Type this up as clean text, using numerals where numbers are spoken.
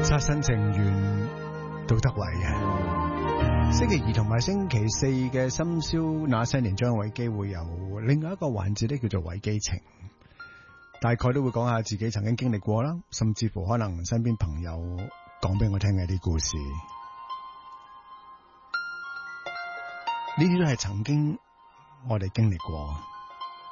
殺身情緣杜德偉嘅。星期二同埋星期四嘅深宵那些年將偉基會有另外一個環節咧，叫做偉基情，大概都會講下自己曾經經歷過啦，甚至乎可能身邊朋友講俾我聽嘅啲故事，呢啲都係曾經我哋經歷過。